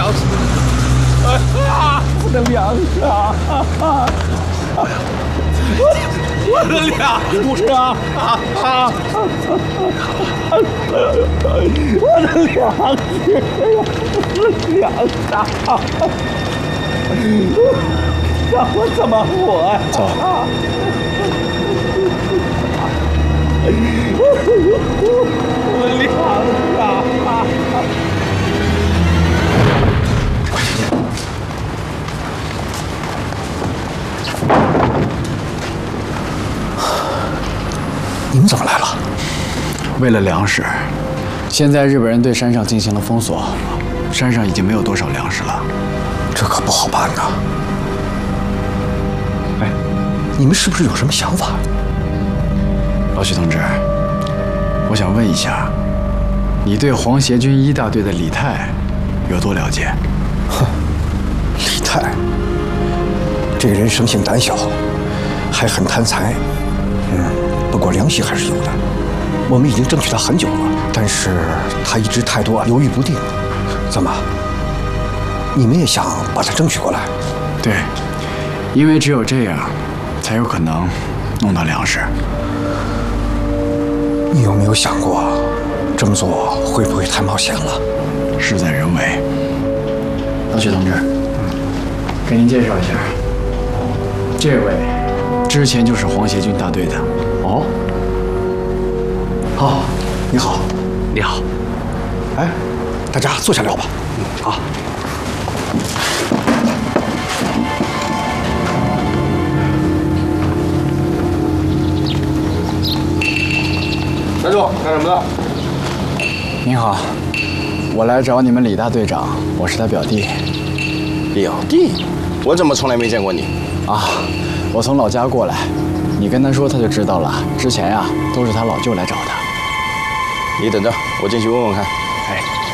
粮食！ 我的粮食啊！ 我的粮食！ 不是啊！我的粮食！粮食啊！让我怎么活呀？ 走。 我的粮食啊！ 你们怎么来了？ 为了粮食，现在日本人对山上进行了封锁，山上已经没有多少粮食了。 这可不好办呐！哎，你们是不是有什么想法？ 老许同志，我想问一下，你对皇协军1大队的李泰有多了解？ 哼，李泰这个人生性胆小，还很贪财。不过良心还是有的。我们已经争取他很久了，但是他一直态度犹豫不定。怎么？你们也想把他争取过来？ 对，因为只有这样，才有可能弄到粮食。 你有没有想过，这么做会不会太冒险了？ 事在人为。老许同志，给您介绍一下，这位之前就是皇协军大队的。 哦，好，你好， 你好。 哎，大家坐下聊吧。好。 站住！干什么的？ 您好，我来找你们李大队长，我是他表弟。 表弟？我怎么从来没见过你？ 啊，我从老家过来，你跟他说他就知道了。之前呀，都是他老舅来找他。 你等着，我进去问问看。 哎。